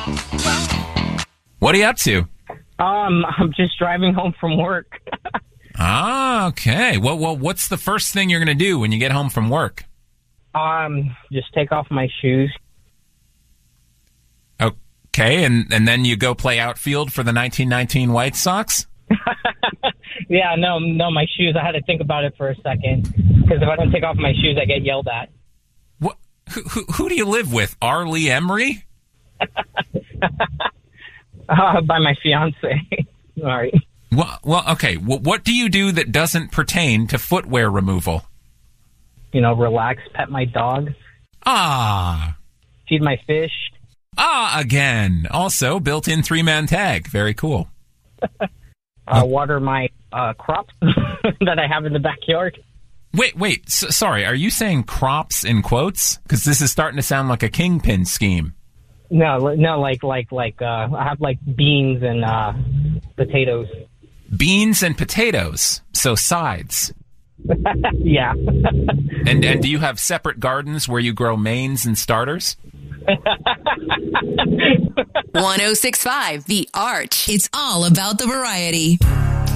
What are you up to? I'm just driving home from work. Okay. Well, what's the first thing you're going to do when you get home from work? Just take off my shoes. Okay, and then you go play outfield for the 1919 White Sox? Yeah, no, my shoes. I had to think about it for a second, because if I don't take off my shoes, I get yelled at. What? Who do you live with? Arlie Emery? By my fiance. Sorry. Well, okay. What do you do that doesn't pertain to footwear removal? Relax, pet my dog. Feed my fish. Again. Also, built-in 3-man tag. Very cool. Water my crops that I have in the backyard. Wait. Sorry, are you saying crops in quotes? Because this is starting to sound like a kingpin scheme. No, like I have like beans and potatoes. Beans and potatoes, so sides. Yeah. And do you have separate gardens where you grow mains and starters? 106.5 The Arch. It's all about the variety.